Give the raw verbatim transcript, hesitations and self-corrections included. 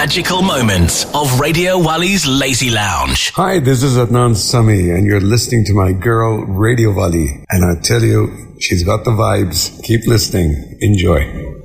magical moments of Radio Wali's Lazy Lounge. Hi, this is Adnan Sami, and you're listening to my girl, Radio Wali. And I tell you, she's got the vibes. Keep listening. Enjoy.